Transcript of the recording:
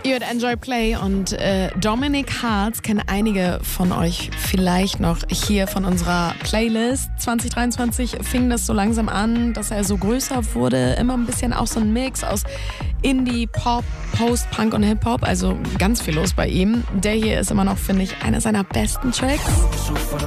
Ihr hört Enjoy Play und Dominic Hartz kennen einige von euch vielleicht noch hier von unserer Playlist. 2023 fing das so langsam an, dass er so größer wurde. Immer ein bisschen auch so ein Mix aus Indie, Pop, Post-Punk und Hip-Hop. Also ganz viel los bei ihm. Der hier ist immer noch, finde ich, einer seiner besten Tracks.